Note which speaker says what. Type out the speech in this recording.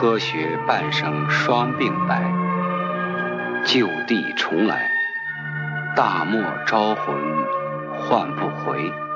Speaker 1: 科学半生双病白，就地重来，大漠招魂唤不回。